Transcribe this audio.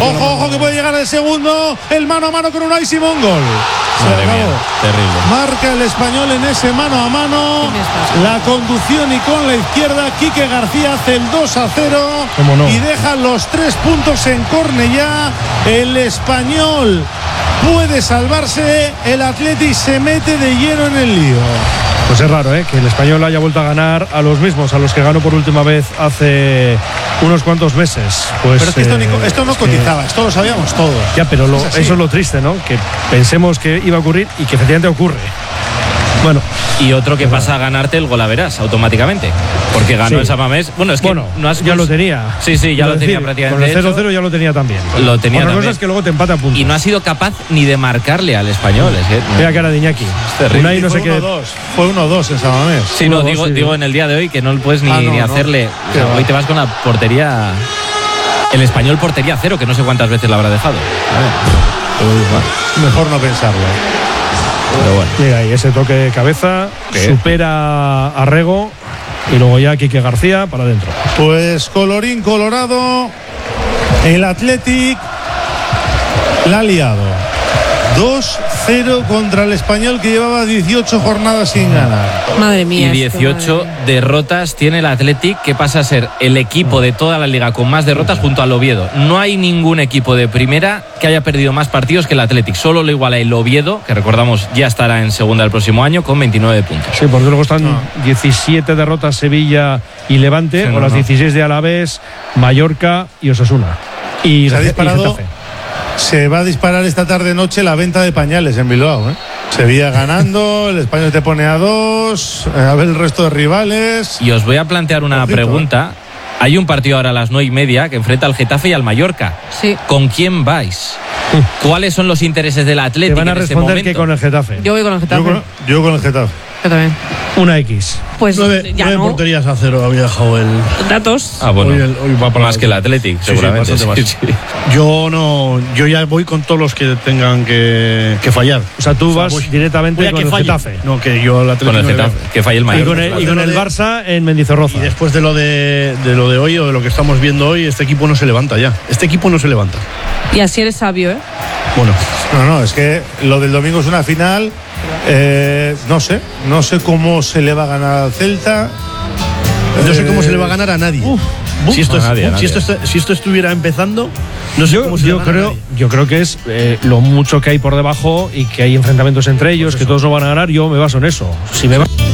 Ojo, que puede llegar el segundo. El mano a mano con Unai Simón. Gol. Madre mía, terrible. Marca el Español en ese mano a mano. La conducción y con la izquierda Quique García hace el 2-0. No? Y deja los 3 puntos en Cornellá. El Español puede salvarse. El Athletic se mete de lleno en el lío. Pues es raro, que el Español haya vuelto a ganar a los mismos, a los que ganó por última vez hace unos cuantos meses. Pues, pero es que esto no cotizaba, esto lo sabíamos todos. Ya, pero eso es lo triste, ¿no? Que pensemos que iba a ocurrir y que efectivamente ocurre. Bueno, y otro que pasa a ganarte el Golaveras automáticamente, porque ganó el San Mamés. Bueno, es que ya lo tenía. Sí, ya lo tenía prácticamente. Con el 0-0 ya lo tenía también. Lo tenía también. Otra cosa es que luego te empata a puntos. Y no ha sido capaz ni de marcarle al Español. Es que, Vea cara de Iñaki. Unai no sé qué. Fue 1-2 en San Mamés. Sí, no, digo en el día de hoy que no puedes ni hacerle. O sea, hoy te vas con la portería. El Español portería 0, que no sé cuántas veces la habrá dejado. Mejor no pensarlo. Pero bueno. Mira ahí, ese toque de cabeza supera a Rego y luego ya Quique García para adentro. Pues colorín colorado, el Athletic la ha liado. 2-0 contra el Español, que llevaba 18 jornadas sin ganar. Madre mía. Y 18 derrotas tiene el Athletic, que pasa a ser el equipo de toda la liga con más derrotas junto al Oviedo. No hay ningún equipo de primera que haya perdido más partidos que el Athletic. Solo lo iguala el Oviedo, que recordamos ya estará en segunda el próximo año, con 29 puntos. Sí, porque luego están 17 derrotas Sevilla y Levante, o las 16 de Alavés, Mallorca y Osasuna. Y se ha disparado. Se va a disparar esta tarde-noche la venta de pañales en Bilbao, Sevilla ganando, el Español te pone a 2, a ver el resto de rivales. Y os voy a plantear una pregunta. Hay un partido ahora a las 9:30 que enfrenta al Getafe y al Mallorca. Sí. ¿Con quién vais? ¿Cuáles son los intereses del Atlético? Te van a responder que con el Getafe. Yo voy con el Getafe. Yo con el Getafe. Yo también. Una X. Pues ya 9 no. porterías a 0 había dejado el datos. Bueno. Hoy va para más que el Athletic, seguramente. Sí. Yo ya voy con todos los que tengan que fallar. O sea, tú vas directamente con el Getafe. No, que yo el Athletic. Con el Getafe, que falle el Mallorca. Y con el Barça en Mendizorroza. Y después de lo de hoy, o de lo que estamos viendo hoy, este equipo no se levanta ya. Este equipo no se levanta. Y así eres sabio, Bueno. No, es que lo del domingo es una final. No sé cómo se le va a ganar al Celta. No sé cómo se le va a ganar a nadie. Si esto estuviera empezando, no sé cómo se le va a ganar a nadie. Yo creo que es lo mucho que hay por debajo y que hay enfrentamientos entre ellos, que todos no van a ganar. Yo me baso en eso. Si me